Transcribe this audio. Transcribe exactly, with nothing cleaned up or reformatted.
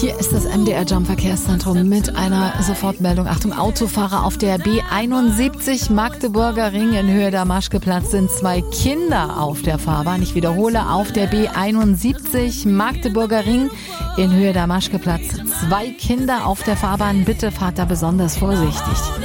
Hier ist das M D R Jump Verkehrszentrum mit einer Sofortmeldung. Achtung, Autofahrer auf der B einundsiebzig Magdeburger Ring in Höhe der Maschkeplatz sind zwei Kinder auf der Fahrbahn. Ich wiederhole, auf der B einundsiebzig Magdeburger Ring in Höhe der Maschkeplatz. Zwei Kinder auf der Fahrbahn. Bitte fahrt da besonders vorsichtig.